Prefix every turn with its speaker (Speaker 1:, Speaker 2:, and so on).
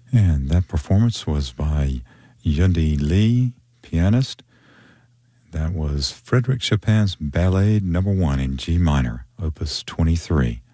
Speaker 1: And that performance was by Yundi Lee, pianist. That was Frédéric Chopin's Ballade No. 1 in G minor, Opus 23.